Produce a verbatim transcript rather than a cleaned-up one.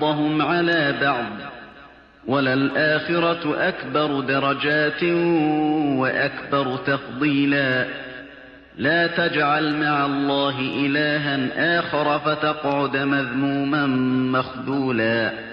بعضهم على بعض وللآخرة أكبر درجات وأكبر تفضيلا لا تجعل مع الله إلها آخر فتقعد مذموما مخذولا.